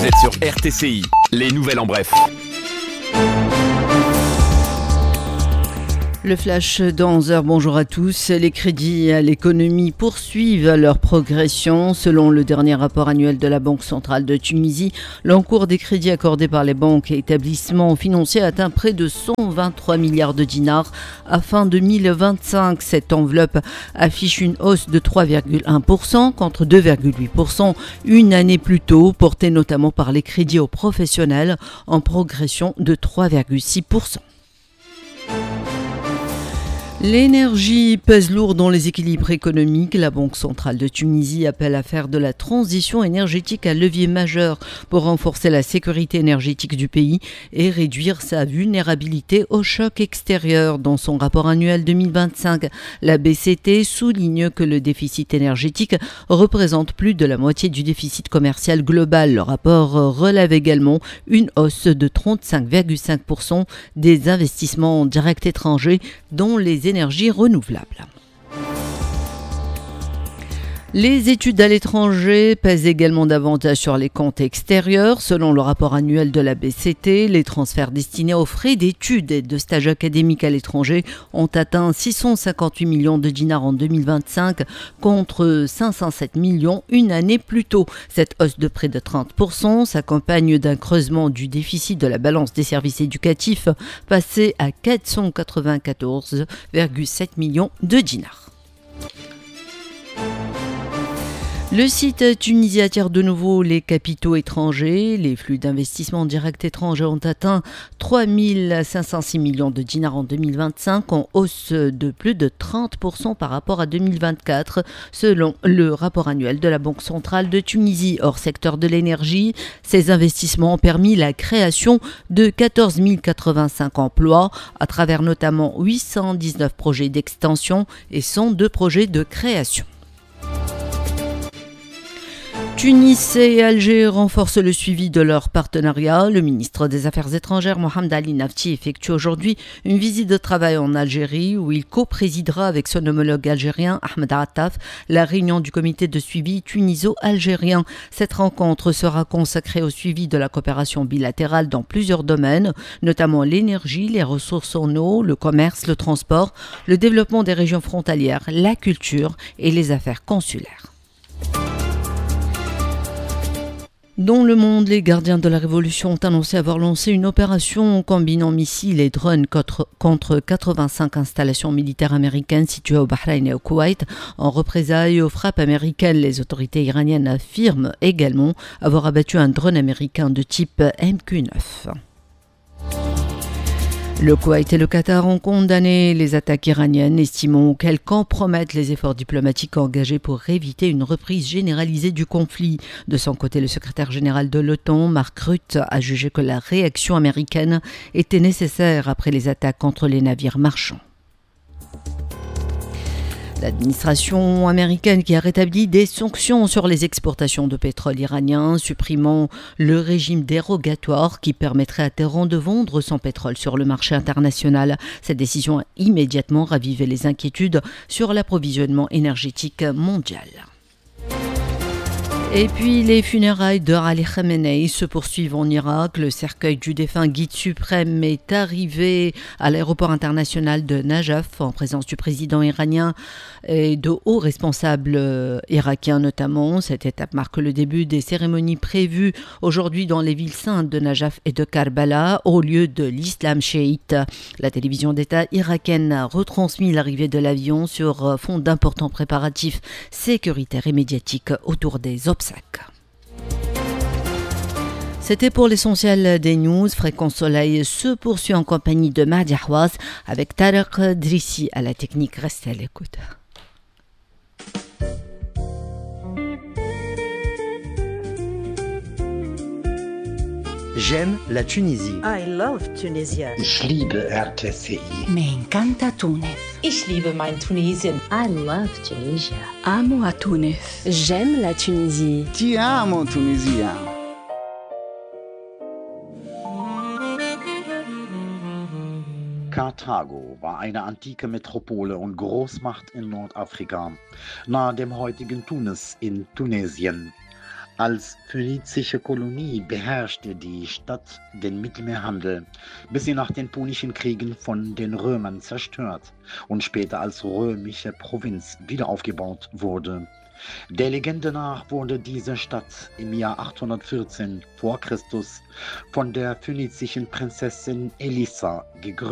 Vous êtes sur RTCI, les nouvelles en bref. Le flash dans 11 heures, bonjour à tous. Les crédits à l'économie poursuivent leur progression. Selon le dernier rapport annuel de la Banque centrale de Tunisie, l'encours des crédits accordés par les banques et établissements financiers atteint près de 123 milliards de dinars à fin 2025. Cette enveloppe affiche une hausse de 3,1% contre 2,8% une année plus tôt, portée notamment par les crédits aux professionnels en progression de 3,6%. L'énergie pèse lourd dans les équilibres économiques. La Banque centrale de Tunisie appelle à faire de la transition énergétique un levier majeur pour renforcer la sécurité énergétique du pays et réduire sa vulnérabilité au choc extérieur. Dans son rapport annuel 2025, la BCT souligne que le déficit énergétique représente plus de la moitié du déficit commercial global. Le rapport relève également une hausse de 35,5% des investissements directs étrangers dont les énergies renouvelables. Les études à l'étranger pèsent également davantage sur les comptes extérieurs. Selon le rapport annuel de la BCT, les transferts destinés aux frais d'études et de stages académiques à l'étranger ont atteint 658 millions de dinars en 2025 contre 507 millions une année plus tôt. Cette hausse de près de 30% s'accompagne d'un creusement du déficit de la balance des services éducatifs passé à 494,7 millions de dinars. Le site Tunisie attire de nouveau les capitaux étrangers. Les flux d'investissement direct étrangers ont atteint 3 506 millions de dinars en 2025, en hausse de plus de 30% par rapport à 2024, selon le rapport annuel de la Banque centrale de Tunisie. Hors secteur de l'énergie, ces investissements ont permis la création de 14 085 emplois, à travers notamment 819 projets d'extension et 102 projets de création. Tunis et Alger renforcent le suivi de leur partenariat. Le ministre des Affaires étrangères, Mohamed Ali Nafti, effectue aujourd'hui une visite de travail en Algérie où il co-présidera avec son homologue algérien, Ahmed Attaf, la réunion du comité de suivi tuniso-algérien. Cette rencontre sera consacrée au suivi de la coopération bilatérale dans plusieurs domaines, notamment l'énergie, les ressources en eau, le commerce, le transport, le développement des régions frontalières, la culture et les affaires consulaires. Dans le monde, les gardiens de la Révolution ont annoncé avoir lancé une opération combinant missiles et drones contre 85 installations militaires américaines situées au Bahreïn et au Koweït. En représailles aux frappes américaines, les autorités iraniennes affirment également avoir abattu un drone américain de type MQ-9. Le Koweït et le Qatar ont condamné les attaques iraniennes, estimant qu'elles compromettent les efforts diplomatiques engagés pour éviter une reprise généralisée du conflit. De son côté, le secrétaire général de l'OTAN, Mark Rutte, a jugé que la réaction américaine était nécessaire après les attaques contre les navires marchands. L'administration américaine qui a rétabli des sanctions sur les exportations de pétrole iranien, supprimant le régime dérogatoire qui permettrait à Téhéran de vendre son pétrole sur le marché international. Cette décision a immédiatement ravivé les inquiétudes sur l'approvisionnement énergétique mondial. Et puis les funérailles de Ali Khamenei se poursuivent en Irak. Le cercueil du défunt guide suprême est arrivé à l'aéroport international de Najaf en présence du président iranien et de hauts responsables irakiens notamment. Cette étape marque le début des cérémonies prévues aujourd'hui dans les villes saintes de Najaf et de Karbala au lieu de l'islam chiite. La télévision d'État irakienne a retransmis l'arrivée de l'avion sur fond d'importants préparatifs sécuritaires et médiatiques autour des obsèques. C'était pour l'essentiel des news. Fréquence Soleil se poursuit en compagnie de Mahdi Hawaz avec Tarek Drissi à la technique. Restez à l'écoute. J'aime la Tunisie. I love Tunisia. Ich liebe RTCI. Me encanta Túnez. Ich liebe mein Tunesien. I love Tunisia. Amo a Túnez. J'aime la Tunisie. Ti amo, Tunisia. Karthago war eine antike Metropole und Großmacht in Nordafrika, nahe dem heutigen Tunis in Tunesien. Als phönizische Kolonie beherrschte die Stadt den Mittelmeerhandel, bis sie nach den Punischen Kriegen von den Römern zerstört und später als römische Provinz wiederaufgebaut wurde. Der Legende nach wurde diese Stadt im Jahr 814 vor Christus von der phönizischen Prinzessin Elissa gegründet.